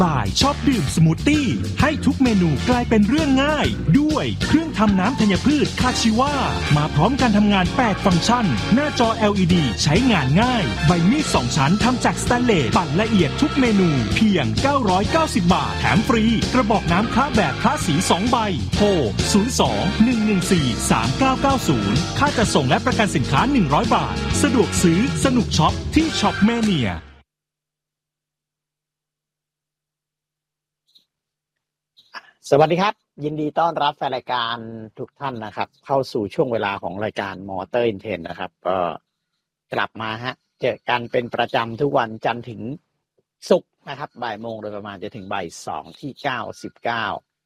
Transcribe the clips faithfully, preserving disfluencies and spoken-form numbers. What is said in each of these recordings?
บ่ายชอบดื่มสมูทตี้ให้ทุกเมนูกลายเป็นเรื่องง่ายด้วยเครื่องทำน้ำธัญพืชคาชิวามาพร้อมการทำงานแปดฟังก์ชันหน้าจอ แอล อี ดี ใช้งานง่ายใบมีดสองชั้นทำจากสแตนเลสปั่นละเอียดทุกเมนูเพียงเก้าร้อยเก้าสิบบาทแถมฟรีกระบอกน้ำคละแบบคละสีสองใบโทรศูนย์ สอง หนึ่ง หนึ่ง สี่ สาม เก้า เก้า ศูนย์ค่าจัดส่งและประกันสินค้าหนึ่งร้อยบาทสะดวกซื้อสนุกช็อปที่ช็อปแมเนียสวัสดีครับยินดีต้อนรับแฟนรายการทุกท่านนะครับเข้าสู่ช่วงเวลาของรายการมอเตอร์อินเทนนะครับก็กลับมาฮะเจอกันเป็นประจำทุกวันจันทร์ถึงศุกร์นะครับบ่ายโมงโดยประมาณจะถึงบ่ายสองที่เก้าสิบเก้า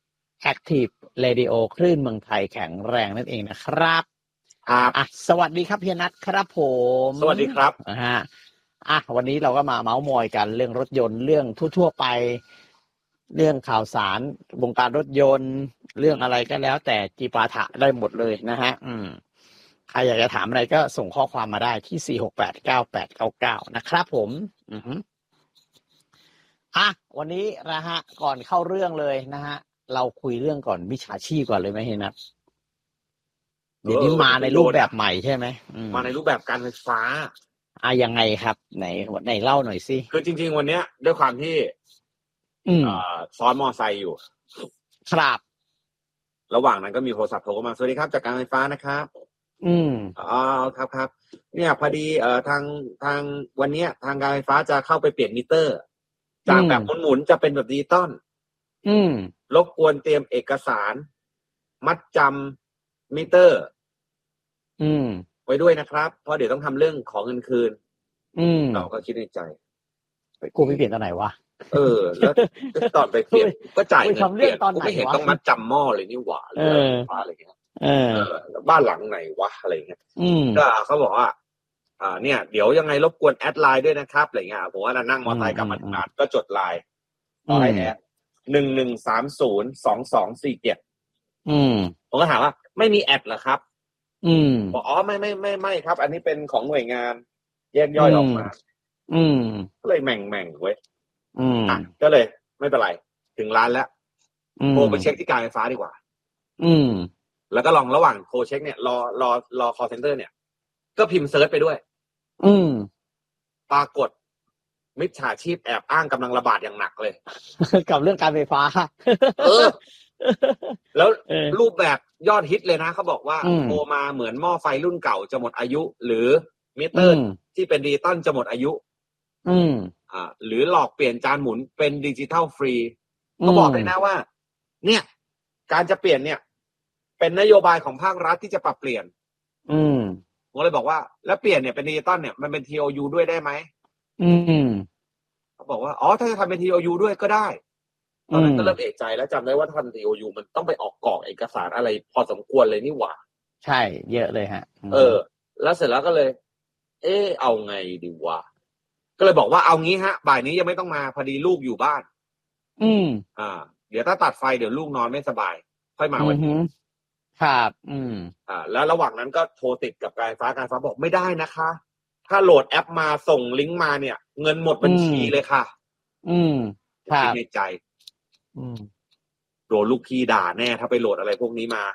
Active Radio คลื่นเมืองไทยแข็งแรงนั่นเองนะครับครับอ่ะสวัสดีครับพี่นัทครับผมสวัสดีครับนะฮะอ่ะวันนี้เราก็มาเม้ามอยกันเรื่องรถยนต์เรื่องทั่วๆไปเรื่องข่าวสารวงการรถยนต์เรื่องอะไรก็แล้วแต่จีปาถะได้หมดเลยนะฮะอืมใครอยากจะถามอะไรก็ส่งข้อความมาได้ที่สี่ หก แปด เก้า แปด เก้า เก้านะครับผมอือฮึอ่ะวันนี้นะฮะก่อนเข้าเรื่องเลยนะฮะเราคุยเรื่องก่อนวิชาชีพก่อนเลยไหมเฮียนัทเดี๋ยวนี้มาในรูปแบบใหม่ใช่ไหมมาในรูปแบบการไฟฟ้าอ่ะยังไงครับไหนไหนเล่าหน่อยสิคือจริงๆวันเนี้ยด้วยความที่อืมซ้อนมอไซค์อยู่ครับระหว่างนั้นก็มีโทรศัพท์โทรเข้ามาสวัสดีครับจากการไฟฟ้านะครับอืมอ๋อครับครับเนี่ยพอดีเอ่อทางทางวันเนี้ยทางการไฟฟ้าจะเข้าไปเปลี่ยนมิเตอร์จากแบบหมุนๆจะเป็นแบบดิจิตอลอืมรบกวนเตรียมเอกสารมัดจำมิเตอร์อืมไว้ด้วยนะครับเพราะเดี๋ยวต้องทำเรื่องของเงินคืนอืมเราก็คิดในใจกูไปเปลี่ยนตอนไหนวะเออแล้วตอนไปเปลี่ยนก็จ่ายเงินเปลี่ยนกูไม่เห็นต้องมัดจำหม้อเลยนี่หว่าหรืออะไรเงี้ยเออบ้านหลังไหนวะอะไรเงี้ยก็เขาบอกว่าอ่าเนี่ยเดี๋ยวยังไงรบกวนแอดไลน์ด้วยนะครับอะไรเงี้ยผมว่านั่งมอเตอร์ไซค์กลับมาทำงานก็จดไลน์ก็ให้แอดหนึ่งหนึ่งสามศูนย์สองสองสี่เจ็ดผมก็ถามว่าไม่มีแอดเหรอครับอืมบอกอ๋อไม่ไม่ไม่ไม่ครับอันนี้เป็นของหน่วยงานแยกย่อยออกมาอืมก็เลยแม่งแม่งเว้ยอืมอ่ะก็เลยไม่เป็นไรถึงร้านแล้วโทรไปเช็คที่การไฟฟ้าดีกว่าอืมแล้วก็ลองระหว่างโทรเช็คเนี่ยรอรอรอ call center เนี่ยก็พิมพ์เซิร์ชไปด้วยอืมปรากฏมิจฉาชีพแอบอ้างกำลังระบาดอย่างหนักเลยกับเรื่องการไฟฟ้าเออแล้วรูปแบบยอดฮิตเลยนะเขาบอกว่าโทรมาเหมือนหม้อไฟรุ่นเก่าจะหมดอายุหรือมิเตอร์ที่เป็นดิจิตอลจะหมดอายุอืมอ่าหรือหลอกเปลี่ยนจานหมุนเป็นดิจิทัลฟรีก็บอกได้นะว่าเนี่ยการจะเปลี่ยนเนี่ยเป็นนโยบายของภาครัฐที่จะปรับเปลี่ยนอืมผมเลยบอกว่าแล้วเปลี่ยนเนี่ยเป็นดิจิตอลเนี่ยมันเป็น ที โอ ยู ด้วยได้ไหมอืมเขาบอกว่าอ๋อถ้าจะทำเป็น ที โอ ยู ด้วยก็ได้ตอนนั้นก็เริ่มเอะใจแล้วจำได้ว่าทำ ที โอ ยู มันต้องไปออกกรอกเอกสารอะไรพอสมควรเลยนี่หว่าใช่เยอะเลยฮะเออแล้วเสร็จแล้วก็เลยเออเอาไงดีวะก็เลยบอกว่าเอางี้ฮะบ่ายนี้ยังไม่ต้องมาพอดีลูกอยู่บ้านอืมอ่าเดี๋ยวถ้าตัดไฟเดี๋ยวลูกนอนไม่สบายค่อยมาวันนี้ครับอืมอ่าแล้วระหว่างนั้นก็โทรติดกับการไฟฟ้าการไฟฟ้าบอกไม่ได้นะคะถ้าโหลดแอปมาส่งลิงก์มาเนี่ยเงินหมดบัญชีเลยค่ะอืมครับในใจอืมโดนลูกพี่ด่าแน่ถ้าไปโหลดอะไรพวกนี้มา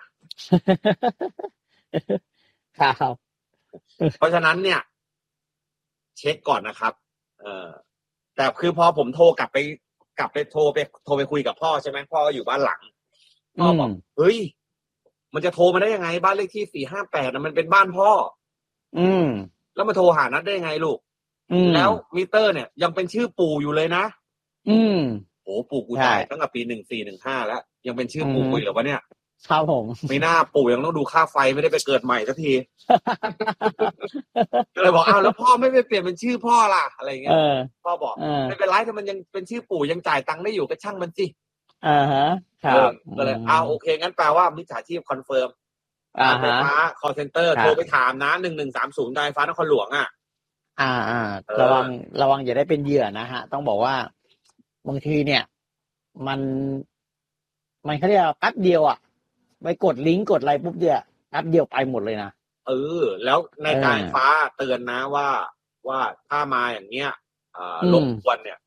ครับเพราะฉะนั้นเนี่ยเช็คก่อนนะครับเออแต่คือพอผมโทรกลับไปกลับไปโทรไปโทรไปคุยกับพ่อใช่ไหมพ่อก็อยู่บ้านหลังพ่อบอกเฮ้ยมันจะโทรมาได้ยังไงบ้านเลขที่สี่ห้าแปดนะมันเป็นบ้านพ่ออืมแล้วมาโทรหานัดได้ยังไงลูกแล้วมิเตอร์เนี่ยยังเป็นชื่อปู่อยู่เลยนะอืมโอ้ปู่กูตายตั้งแต่ปีหนึ่งสี่หนึ่งห้าแล้วยังเป็นชื่อปู่อยู่เหรอวะเนี่ยครับผมไม่น่าปู่ยังต้องดูค่าไฟไม่ได้ไปเกิดใหม่สักทีก็เลยบอกอ้าวแล้วพ่อไม่ไปเปลี่ยนเป็นชื่อพ่อล่ะอะไรเงี้ยพ่อบอกไม่เป็นไรถ้ามันยังเป็นชื่อปู่ยังจ่ายตังค์ได้อยู่ก็ช่างมันสิอ่าฮะครับก็เลยอ้าวโอเคงั้นแปลว่ามิจฉาชีพคอนเฟิร์มการไฟฟ้า call center โทรไปถามนะหนึ่งหนึ่งสามศูนย์การไฟฟ้านครหลวงอ่ะอ่าอ่าระวังระวังอย่าได้เป็นเหยื่อนะฮะต้องบอกว่าบางทีเนี่ยมันมันเขาเรียกแป๊บเดียวอ่ะไปกดลิงก์กดอะไรปุ๊บเดียวแป๊บเดียวไปหมดเลยนะเออแล้วในการฟ้าเตือนนะว่าว่าถ้ามาอย่างเงี้ยอ่ารบกวนเนี่ย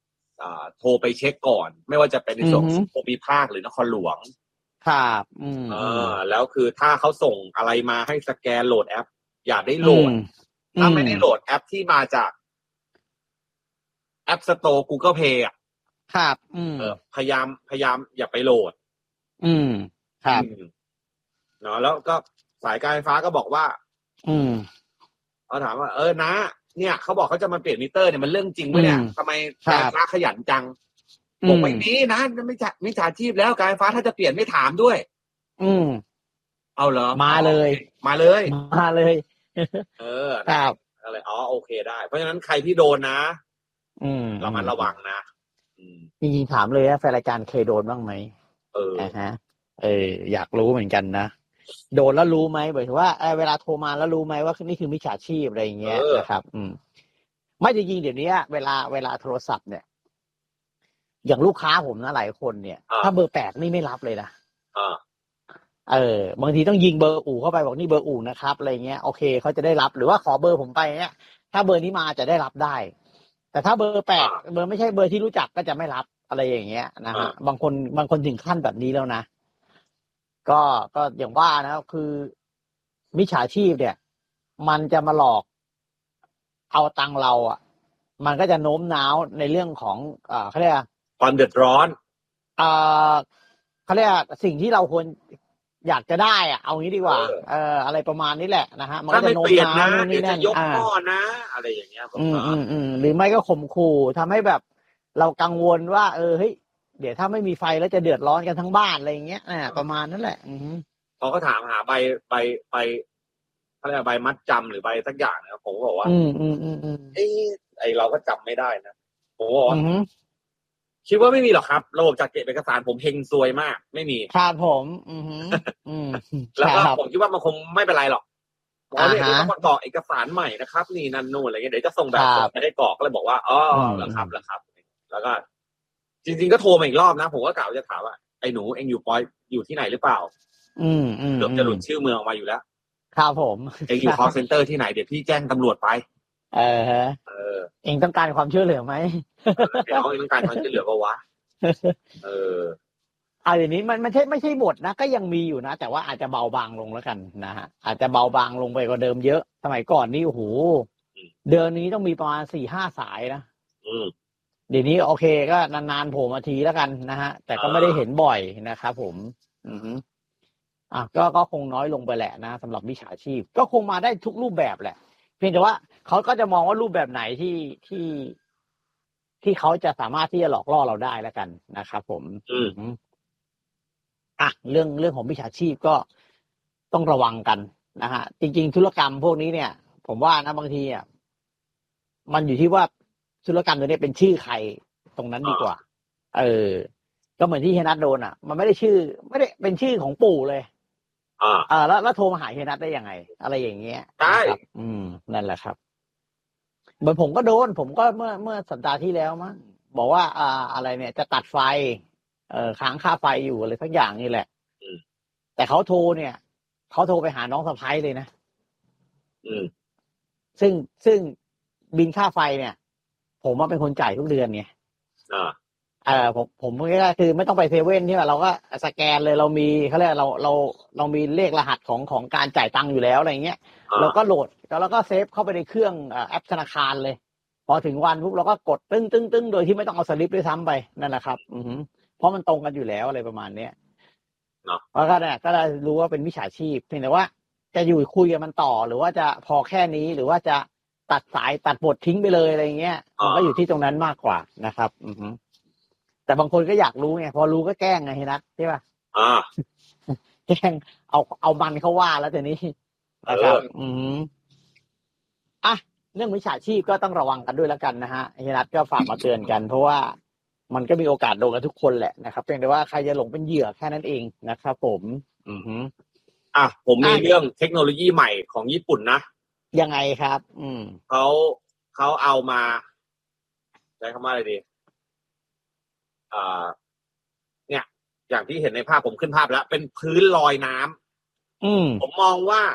อ่าโทรไปเช็คก่อนไม่ว่าจะเป็นในส่วนของภูมิภาคหรือนครหลวงครับอืมเออแล้วคือถ้าเขาส่งอะไรมาให้สแกนโหลดแอปอย่าได้โหลดถ้าไม่ได้โหลดแอปที่มาจากแอป Store Google Play อ่ะครับอืมเออพยายามพยายามอย่าไปโหลดอืมครับเนาะแล้วก็สายการไฟฟ้าก็บอกว่าอืมเขาถามว่าเออนะเนี่ยเขาบอกเขาจะมาเปลี่ยนมิเตอร์เนี่ยมันเรื่องจริงไหมเนี่ยทำไมการไฟฟ้าขยันจังบอกไม่มีนะไม่จ่าไม่จ่าชีพแล้วการไฟฟ้าถ้าจะเปลี่ยนไม่ถามด้วยอืมเอาเหรอมาเลยมาเลยมาเลยเออครับอะไรอ๋อโอเคได้เพราะฉะนั้นใครที่โดนนะอืมระมัดระวังนะจริงๆถามเลยนะแฟนรายการเคยโดนบ้างไหมเออฮะเอออยากรู้เหมือนกันนะโดนแล้วรู้ไหมหมายถึงว่าเวลาโทรมาแล้วรู้ไหมว่านี่คือมิจฉาชีพอะไรอย่างเงี้ยนะครับอืมไม่จริงๆเดี๋ยวนี้เวลาเวลาโทรศัพท์เนี่ยอย่างลูกค้าผมนะหลายคนเนี่ยถ้าเบอร์แปดนี่ไม่รับเลยนะเออบางทีต้องยิงเบอร์อู่เข้าไปบอกนี่เบอร์อู่นะครับอะไรเงี้ยโอเคเขาจะได้รับหรือว่าขอเบอร์ผมไปเนี้ยถ้าเบอร์นี้มาจะได้รับได้แต่ถ้าเบอร์แปดเบอร์ไม่ใช่เบอร์ที่รู้จักก็จะไม่รับอะไรอย่างเงี้ยนะฮะบางคนบางคนถึงขั้นแบบนี้แล้วนะก็ก็อย่างว่านะคือมิจฉาชีพเนี่ยมันจะมาหลอกเอาตังเราอ่ะมันก็จะโน้มน้าวในเรื่องของอ่าเขาเรียกความเดือดร้อนอ่าเขาเรียกสิ่งที่เราควรอยากจะได้อ่ะเอางี้ดีกว่าเอออะไรประมาณนี้แหละนะฮะมันก็จะโน้มน้าวนู่นนี่นั่นยกข้อนะอะไรอย่างเงี้ยอืมอืมอืมหรือไม่ก็ข่มขู่ทำให้แบบเรากังวลว่าเออเฮ้ยเดี๋ยวถ้าไม่มีไฟแล้วจะเดือดร้อนกันทั้งบ้านอะไรอย่างเงี้ยอ่าประมาณนั้นแหละอือพอเขาถามหาใบใบใบเขาเรียกใบมัดจำหรือใบสักอย่างนะผมก็บอกว่าอืมอืมอืมอืมเอ้ไอเราก็จำไม่ได้นะผมบอกว่าคิดว่าไม่มีหรอกครับระบบจัดเก็บเอกสารผมเฮงซวยมากไม่มีครับผมอืมอืมแล้วก็ผมคิดว่ามันคงไม่เป็นไรหรอกเพราะเนี่ยต้องกรอกเอกสารใหม่นะครับนี่นั่นนู่นอะไรเงี้ยเดี๋ยวจะส่งแบบไม่ได้กรอกก็เลยบอกว่าอ๋อแล้วครับแล้วครับแล้วก็จริงๆก็โทรมาอีกรอบนะผมก็กล่าวจะถามว่าไอ้หนูเอ็งอยู่ปอยอยู่ที่ไหนหรือเปล่าอืมอืมเกือบจะหลุดชื่อเมืองออกมาอยู่แล้วครับผมเอ็งอยู่ call center ที่ไหนเดี๋ยวพี่แจ้งตำรวจไปเออฮะเออเอ็งต้องการความช่วยเหลือไหมเอ็งต้องการความช่วยเหลือป่าววะเออเอาอย่างนี้มันไม่ใช่ไม่ใช่หมดนะก็ยังมีอยู่นะแต่ว่าอาจจะเบาบางลงแล้วกันนะฮะอาจจะเบาบางลงไปกว่าเดิมเยอะสมัยก่อนนี่โอ้โหเดือนนี้ต้องมีประมาณสี่ห้าสายนะเดี๋ยวนี้โอเคก็นานๆโผล่มาทีแล้วกันนะฮะแต่ก็ไม่ได้เห็นบ่อยนะครับผมอือฮึอ่ะก็ก็คงน้อยลงไปแหละนะสำหรับมิจฉาชีพก็คงมาได้ทุกรูปแบบแหละเพียงแต่ว่าเขาก็จะมองว่ารูปแบบไหนที่ที่ที่เขาจะสามารถที่จะหลอกล่อเราได้แล้วกันนะครับผมอืมอ่ะเรื่องเรื่องของมิจฉาชีพก็ต้องระวังกันนะฮะจริงๆธุรกรรมพวกนี้เนี่ยผมว่านะบางทีอ่ะมันอยู่ที่ว่าธุรกรรมตัวนี้เป็นชื่อใครตรงนั้นดีกว่าเออก็เหมือนที่เฮนัทโดนอ่ะมันไม่ได้ชื่อไม่ได้เป็นชื่อของปู่เลยอ่าอ่าแล้วแล้วโทรมาหาเฮนัทได้ยังไงอะไรอย่างเงี้ยใช่อืมนั่นแหละครับเหมือนผมก็โดนผมก็เมื่อเมื่อสัปดาห์ที่แล้วมั้งบอกว่าอ่าอะไรเนี่ยจะตัดไฟเอ่อค้างค่าไฟอยู่อะไรสักอย่างนี่แหละแต่เขาโทรเนี่ยเขาโทรไปหาน้องสะพ้ายเลยนะอืมซึ่งซึ่งบินค่าไฟเนี่ยผมว่าเป็นคนจ่ายทุกเดือนไงอ่าเออผมผมก็คือไม่ต้องไปเซเว่นที่ว่าเราก็สแกนเลยเรามีเขาเรียกเราเราเรามีเลขรหัสของของการจ่ายตังค์อยู่แล้วอะไรเงี้ยเราก็โหลดแล้วเราก็เซฟเข้าไปในเครื่องแอปธนาคารเลยพอถึงวันปุ๊บเราก็กดตึ้งตึ้งตึ้งโดยที่ไม่ต้องเอาสลิปด้วยซ้ำไปนั่นแหละครับอือเพราะมันตรงกันอยู่แล้วอะไรประมาณเนี้ยเนาะแล้วก็เนี่ยก็ได้รู้ว่าเป็นมิจฉาชีพเพียงแต่ว่าจะอยู่คุยกับมันต่อหรือว่าจะพอแค่นี้หรือว่าจะตัดสายตัดบททิ้งไปเลยอะไรเงี้ยมันก็อยู่ที่ตรงนั้นมากกว่านะครับอือแต่บางคนก็อยากรู้ไงพอรู้ก็แกล้งไงเฮนัทใช่ป่ะอ่าแกล้งเอาเอามันเขาว่าแล้วแต่นี้นะครับอืมอ่ะเรื่องมิจฉาชีพก็ต้องระวังกันด้วยแล้วกันนะฮะเฮนัทก็ฝากมาเตือนกันเพราะว่ามันก็มีโอกาสโดนกันทุกคนแหละนะครับเพียงแต่ว่าใครจะหลงเป็นเหยื่อแค่นั้นเองนะครับผมอือฮึอ่ะผมมีเรื่องเทคโนโลยีใหม่ของญี่ปุ่นนะยังไงครับอืมเขาเขาเอามาใช้คำว่าอะไรดีอ่าเนี่ยอย่างที่เห็นในภาพผมขึ้นภาพแล้วเป็นพื้นลอยน้ำอืมผมมองว่า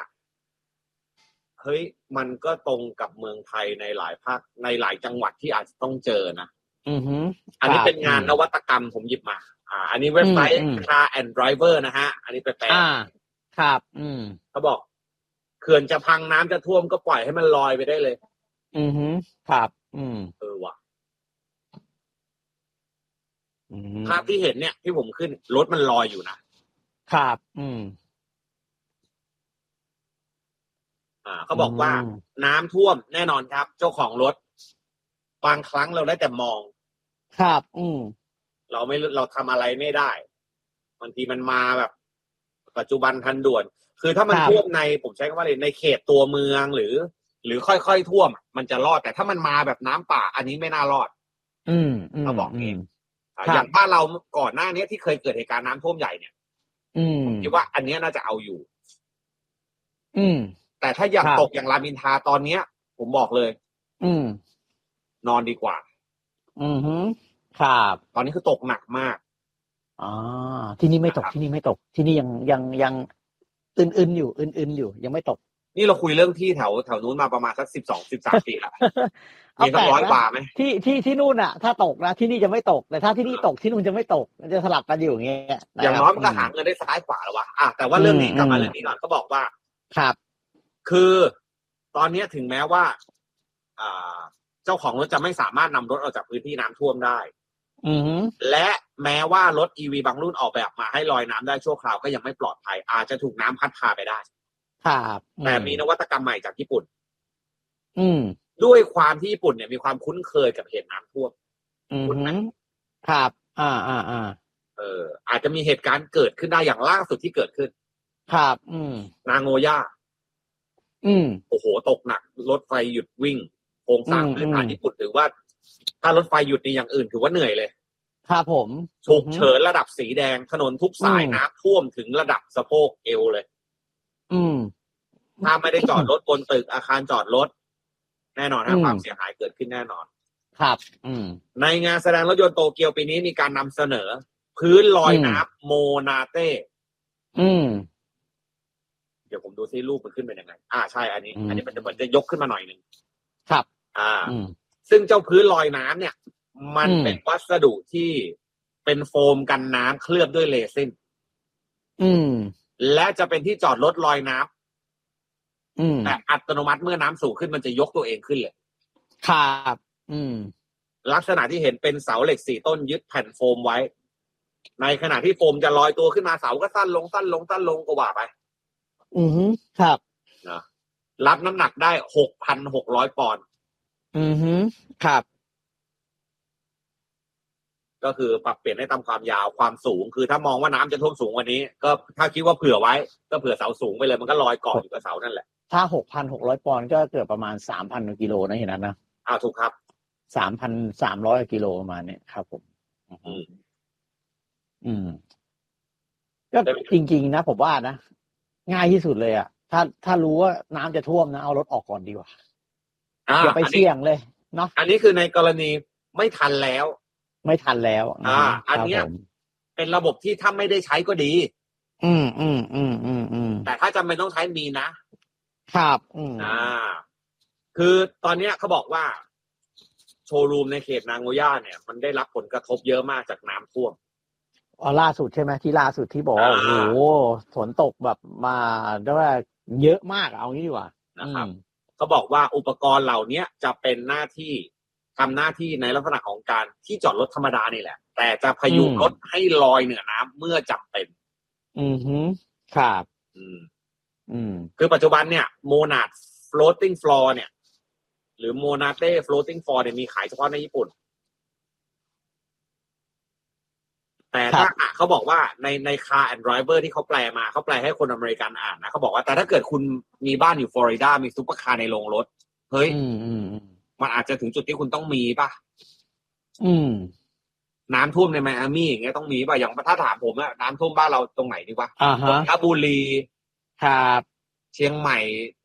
เฮ้ยมันก็ตรงกับเมืองไทยในหลายภาคในหลายจังหวัดที่อาจจะต้องเจอนะอือฮึอันนี้เป็นงานนวัตกรรมผมหยิบมาอ่าอันนี้เว็บไซต์ Car and Driver นะฮะอันนี้แปลอ่าครับอืมเขาบอกเขื่อนจะพังน้ำจะท่วมก็ปล่อยให้มันลอยไปได้เลยอือฮึครับอืมเออว่ะภาพที่เห็นเนี่ยที่ผมขึ้นรถมันลอยอยู่นะครับอืมอ่าเขาบอกว่าน้ำท่วมแน่นอนครับเจ้าของรถบางครั้งเราได้แต่มองครับอืมเราไม่เราทำอะไรไม่ได้บางทีมันมาแบบปัจจุบันทันด่วนคือถ้ามันท่วมในผมใช้คำว่าในเขตตัวเมืองหรือหรือค่อยๆท่วมมันจะรอดแต่ถ้ามันมาแบบน้ำป่าอันนี้ไม่น่ารอดอืมเขาบอกเองอย่างบ้านเราก่อนหน้านี้ที่เคยเกิดเหตุการณ์น้ำท่วมใหญ่เนี่ยผมคิดว่าอันนี้น่าจะเอาอยู่อืมแต่ถ้าอยากตกอย่างรามอินทราตอนเนี้ยผมบอกเลยอืมนอนดีกว่าอือฮึครับตอนนี้คือตกหนักมากอ๋อที่นี่ไม่ตกที่นี่ไม่ตกที่นี่ยังยังยังอื่นๆอยู่อื่นๆอยู่ยังไม่ตกนี่เราคุยเรื่องที่แถวแถวนู้นมาประมาณสักสิบสองสิบสามปีละมีสักร้อยกว่าไหมที่ที่ที่นู่นอ่ะถ้าตกนะที่นี่จะไม่ตกแต่ถ้าที่นี่ตกที่นู่นจะไม่ตกมันจะสลับกันอยู่อย่างเงี้ยอย่างน้อยมันก็หาเงินได้ซ้ายขวาแล้ววะอ่ะแต่ว่าเรื่องนี้กลับมาเรื่องนี้ก่อนเขาบอกว่าครับคือตอนนี้ถึงแม้ว่าอ่าเจ้าของรถจะไม่สามารถนำรถออกจากพื้นที่น้ำท่วมได้อือและแม้ว่ารถ อี วี บางรุ่นออกแบบมาให้ลอยน้ำได้ชั่วคราวก็ยังไม่ปลอดภัยอาจจะถูกน้ำพัดพาไปได้ครับแต่มีนวัตกรรมใหม่จากญี่ปุ่นอืมด้วยความที่ญี่ปุ่นเนี่ยมีความคุ้นเคยกับเหตุน้ำท่วมอืมครับอ่าอ่าอ่าเอออาจจะมีเหตุการณ์เกิดขึ้นได้อย่างล่าสุดที่เกิดขึ้นครับอืมนางโงย่าอืมโอ้โหตกหนักรถไฟหยุดวิ่งโครงสร้างพื้นฐานญี่ปุ่นถือว่าถ้ารถไฟหยุดในอย่างอื่นถือว่าเหนื่อยเลยครับผมฉุกเฉินระดับสีแดงถนนทุกสายน้ำท่วมถึงระดับสะโพกเอวเลยอืมถ้าไม่ได้จอดรถบนตึกอาคารจอดรถแน่นอนนะความเสียหายเกิดขึ้นแน่นอนครับอืมในงานแสดงรถยนต์โตเกียวปีนี้มีการนำเสนอพื้นลอยน้ำโมนาเต้อืมเดี๋ยวผมดูซิรูปมันขึ้นเป็นยังไงอ่าใช่อันนี้อันนี้มันจะเหมือนจะยกขึ้นมาหน่อยนึงครับอ่าซึ่งเจ้าพื้นลอยน้ำเนี่ยมันเป็นวัสดุที่เป็นโฟมกันน้ำเคลือบด้วยเรซินอืมและจะเป็นที่จอดรถลอยน้ำอืมแต่อัตโนมัติเมื่อน้ำสูงขึ้นมันจะยกตัวเองขึ้นเลยครับอืมลักษณะที่เห็นเป็นเสาเหล็กสี่ต้นยึดแผ่นโฟมไว้ในขณะที่โฟมจะลอยตัวขึ้นมาเสาก็สั้นลงสั้นลงสั้นลงก็ว่าไปอือฮึครับนะรับน้ำหนักได้ หกพันหกร้อย ปอนด์อือฮึครับก็คือปรับเปลี่ยนให้ตามความยาวความสูงคือถ้ามองว่าน้ำจะท่วมสูงกว่านี้ก็ถ้าคิดว่าเผื่อไว้ก็เผื่อเสาสูงไปเลยมันก็ลอยเกาะอยู่กับเสานั่นแหละถ้า หกพันหกร้อย ปอนด์ก็เกือบประมาณ สามพัน กิโลนะเห็นนั้นนะอ้าวถูกครับสามพันสามร้อย กิโลประมาณนี้ครับผมอืมอืมก็จริงๆนะผมว่านะง่ายที่สุดเลยอ่ะถ้าถ้ารู้ว่าน้ำจะท่วมนะเอารถออกก่อนดีกว่าอย่าไปเสี่ยงเลยเนาะอันนี้คือในกรณีไม่ทันแล้วไม่ทันแล้วอ่าอันนี้เป็นระบบที่ถ้าไม่ได้ใช้ก็ดีอืมอืมอืมอืมอืมแต่ถ้าจำเป็นต้องใช้มีนะครับอืมอ่าคือตอนนี้เขาบอกว่าโชว์รูมในเขตนางโงย่าเนี่ยมันได้รับผลกระทบเยอะมากจากน้ำท่วมอ๋อล่าสุดใช่ไหมที่ล่าสุดที่บอกว่าโอ้โหฝนตกแบบมาได้ว่าเยอะมากเอางี้ดีกว่านะครับเขาบอกว่าอุปกรณ์เหล่านี้จะเป็นหน้าที่ทำหน้าที่ในลักษณะของการที่จอดรถธรรมดานี่แหละแต่จะพยุงรถให้ลอยเหนือน้ำเมื่อจำเป็นอือฮึครับอืมอืมคือปัจจุบันเนี่ยโมนาด floating floor เนี่ยหรือโมนาเต้ floating floor เนี่ยมีขายเฉพาะในญี่ปุ่นแต่ถ้าเขาบอกว่าในใน Car and Driver ที่เขาแปลมาเขาแปลให้คนอเมริกันอ่านนะเขาบอกว่าแต่ถ้าเกิดคุณมีบ้านอยู่ฟลอริดามีซุปเปอร์คาร์ในโรงรถเฮ้ยมันอาจจะถึงจุดที่คุณต้องมีป่ะอืมน้ำท่วมในไมอามี่อย่างเงี้ยต้องมีป่ะอย่างถ้าถามผมอะน้ำท่วมบ้านเราตรงไหนดีวะอ่าฮะนนทบุรีครับเชียงใหม่